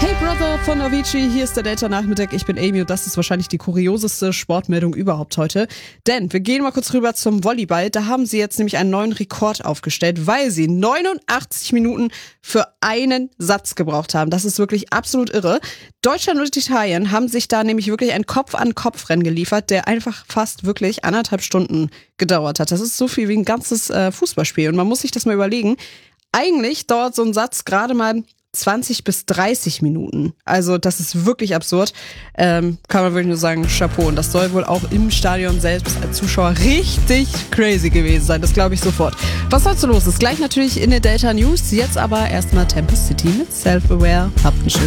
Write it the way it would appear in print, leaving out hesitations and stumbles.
Hey Brother von Avicii, hier ist der Delta-Nachmittag, ich bin Amy und das ist wahrscheinlich die kurioseste Sportmeldung überhaupt heute. Denn wir gehen mal kurz rüber zum Volleyball, da haben sie jetzt nämlich einen neuen Rekord aufgestellt, weil sie 89 Minuten für einen Satz gebraucht haben. Das ist wirklich absolut irre. Deutschland und Italien haben sich da nämlich wirklich ein Kopf-an-Kopf-Rennen geliefert, der einfach fast wirklich 1,5 Stunden gedauert hat. Das ist so viel wie ein ganzes Fußballspiel und man muss sich das mal überlegen. Eigentlich dauert so ein Satz gerade mal 20 bis 30 Minuten. Also das ist wirklich absurd. Kann man wirklich nur sagen, Chapeau. Und das soll wohl auch im Stadion selbst als Zuschauer richtig crazy gewesen sein. Das glaube ich sofort. Was sonst so los ist? Gleich natürlich in den Delta News. Jetzt aber erstmal Tempest City mit Self-Aware. Habt einen schönen